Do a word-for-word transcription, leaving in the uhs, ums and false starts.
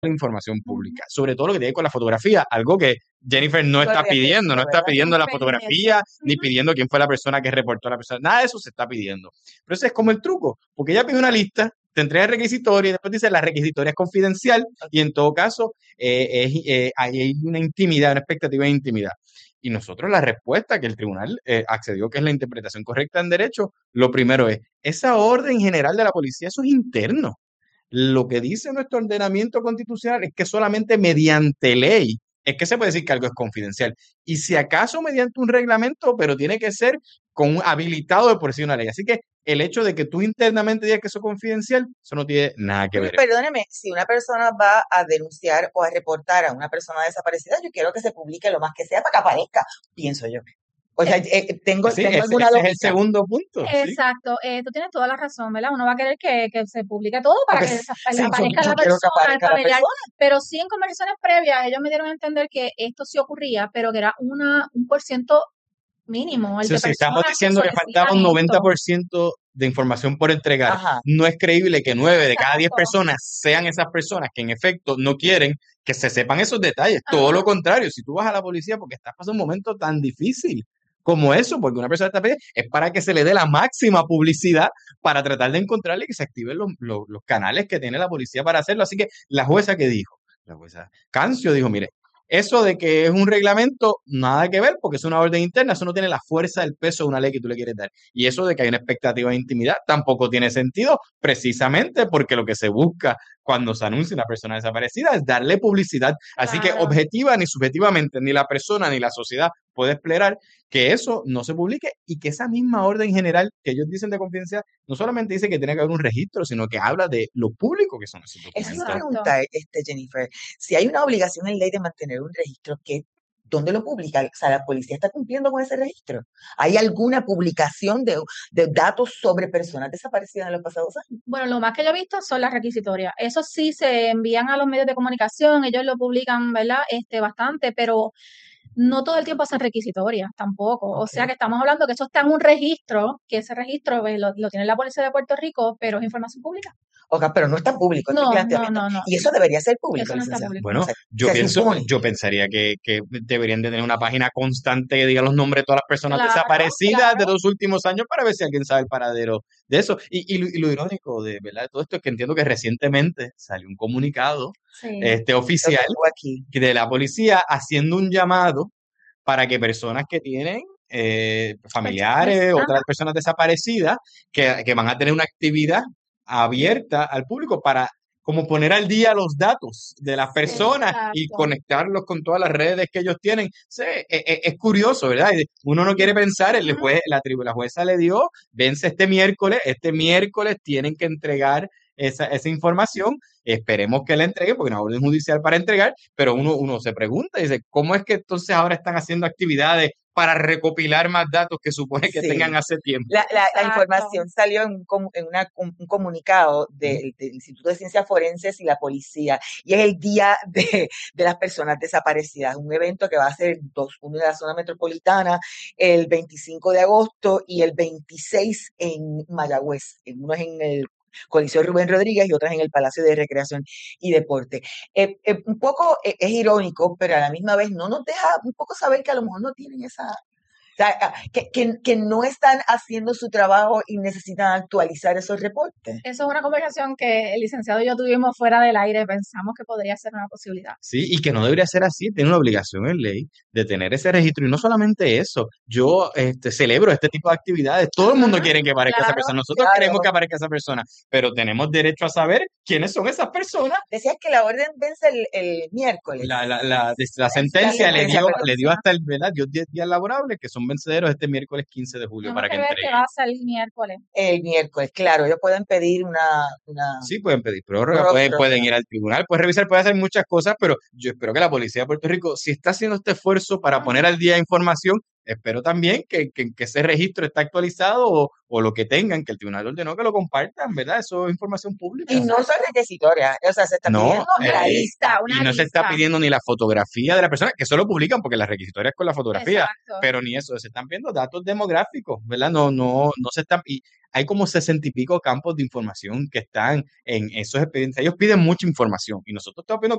la información pública, Ujú. sobre todo lo que tiene con la fotografía, algo que Jennifer no está Correcto, pidiendo, no está ¿verdad? pidiendo la Permiso. fotografía, ni Ujú. pidiendo quién fue la persona que reportó a la persona, nada de eso se está pidiendo. Pero ese es como el truco, porque ella pide una lista, te entrega el requisitorio y después dice la requisitoria es confidencial y en todo caso eh, es, eh, hay una intimidad, una expectativa de intimidad. Y nosotros la respuesta que el tribunal eh, accedió que es la interpretación correcta en derecho, lo primero es, esa orden general de la policía, eso es interno. Lo que dice nuestro ordenamiento constitucional es que solamente mediante ley es que se puede decir que algo es confidencial. Y si acaso mediante un reglamento, pero tiene que ser con un habilitado de por sí una ley. Así que el hecho de que tú internamente digas que eso es confidencial, eso no tiene nada que Pero ver. perdóneme, si una persona va a denunciar o a reportar a una persona desaparecida, yo quiero que se publique lo más que sea para que aparezca, pienso yo. O sea, eh, tengo, Sí, tengo ese, alguna ese es el lógica. segundo punto, sí. Exacto, eh, tú tienes toda la razón, ¿verdad? Uno va a querer que, que se publique todo para Porque que s- desa- sí, yo, aparezca yo la quiero que persona, el aparezca la familiar, persona. pero sí en conversaciones previas ellos me dieron a entender que esto sí ocurría, pero que era una, un por ciento mínimo el Sí, de sí, estamos personas que diciendo que faltaba solicitan un noventa esto. por ciento de información por entregar. Ajá. No es creíble que nueve de cada diez Exacto. personas sean esas personas que en efecto no quieren que se sepan esos detalles. Todo Ajá. lo contrario, si tú vas a la policía porque estás pasando un momento tan difícil como eso, porque una persona está pedida, es para que se le dé la máxima publicidad para tratar de encontrarle y que se activen los, los, los canales que tiene la policía para hacerlo. Así que la jueza que dijo, la jueza Cancio dijo, mire, eso de que es un reglamento, nada que ver, porque es una orden interna, eso no tiene la fuerza, el peso de una ley que tú le quieres dar. Y eso de que hay una expectativa de intimidad tampoco tiene sentido, precisamente porque lo que se busca cuando se anuncia una persona desaparecida es darle publicidad. Así que Claro. objetiva ni subjetivamente, ni la persona ni la sociedad puede esperar que eso no se publique y que esa misma orden general que ellos dicen de confidencialidad no solamente dice que tiene que haber un registro, sino que habla de lo público que son esos Esa es la documentos. Exacto. pregunta, este, Jennifer. Si hay una obligación en ley de mantener un registro, ¿qué, ¿dónde lo publica? O sea, ¿la policía está cumpliendo con ese registro? ¿Hay alguna publicación de, de datos sobre personas desaparecidas en los pasados años? Bueno, lo más que yo he visto son las requisitorias. Eso sí se envían a los medios de comunicación, ellos lo publican, ¿verdad? Este, bastante, pero no todo el tiempo hacen requisitorias tampoco. O sea Ok. que estamos hablando que eso está en un registro, que ese registro pues, lo, lo tiene la Policía de Puerto Rico, pero es información pública. Ok, pero no está público este No, no, planteamiento. no, no, Y eso no. debería ser público, Eso no está licenciado. público, O no. Bueno, sea, yo se pienso, supone. yo pensaría que, que deberían de tener una página constante que diga los nombres de todas las personas Claro, desaparecidas de claro. los últimos años para ver si alguien sabe el paradero de eso. Y, y, lo, y lo irónico de, ¿verdad? de todo esto es que entiendo que recientemente salió un comunicado Sí. este, Lo oficial tengo aquí. de la policía haciendo un llamado para que personas que tienen eh, familiares, Ajá. otras personas desaparecidas, que, que van a tener una actividad abierta al público para como poner al día los datos de las personas y Exacto. conectarlos con todas las redes que ellos tienen. Sí, es, es- es curioso, ¿verdad? Y uno no quiere pensar, el Ujú. juez, la, tribu- la jueza le dio, vence este miércoles, este miércoles tienen que entregar esa, esa información, esperemos que la entreguen, porque no hay orden judicial para entregar, pero uno, uno se pregunta, dice, ¿cómo es que entonces ahora están haciendo actividades para recopilar más datos que supone que tengan Sí. hace tiempo? La, la, la Exacto. información salió en un, com- en una, un, un comunicado ¿Mm? del, del Instituto de Ciencias Forenses y la policía, y es el Día de, de las Personas Desaparecidas, un evento que va a ser dos, uno en la zona metropolitana el veinticinco de agosto y el veintiséis en Mayagüez, uno es en el Coliseo Rubén Rodríguez y otras en el Palacio de Recreación y Deporte. Eh, eh, un poco eh, es irónico, pero a la misma vez no nos deja un poco saber que a lo mejor no tienen esa, o sea, ah, que, que, que no están haciendo su trabajo y necesitan actualizar esos reportes. Eso es una conversación que el licenciado y yo tuvimos fuera del aire. Pensamos que podría ser una posibilidad. Sí, y que no debería ser así, tiene una obligación en ley de tener ese registro. Y no solamente eso, yo este, celebro este tipo de actividades. Todo el mundo Ajá. quiere que aparezca esa Claro. persona. Nosotros queremos Claro. que aparezca esa persona, pero tenemos derecho a saber quiénes son esas personas. Decías que la orden vence el, el miércoles. La, la, la, la La sentencia le sentencia, dio, perdón. le dio hasta el, ¿verdad? Dio diez días laborables que son vencederos este miércoles quince de julio Tenemos para que que ver qué entreguen. va a ser el miércoles. El miércoles, claro, ellos pueden pedir una, una Sí, pueden pedir prórroga, prórroga. pueden, pueden ir al tribunal, pueden revisar, pueden hacer muchas cosas, pero yo espero que la Policía de Puerto Rico, si está haciendo este esfuerzo para poner Ajá. al día información, espero también que, que, que ese registro está actualizado o, o lo que tengan, que el tribunal ordenó que lo compartan, ¿verdad? Eso es información pública. Y no son requisitorias, o sea, se está No, pidiendo la eh, lista. Una y no se está lista. pidiendo ni la fotografía de la persona, que solo publican porque las requisitorias con la fotografía, Exacto. pero ni eso, se están pidiendo datos demográficos, ¿verdad? No, no, no se están, y hay como sesenta y pico campos de información que están en esos expedientes. Ellos piden mucha información y nosotros estamos pidiendo